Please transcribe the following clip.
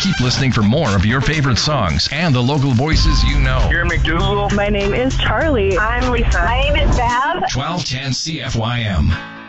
Keep listening for more of your favorite songs and the local voices you know. Here, McDougal. My name is Charlie. I'm Lisa. My name is Bev. 1210 CFYM.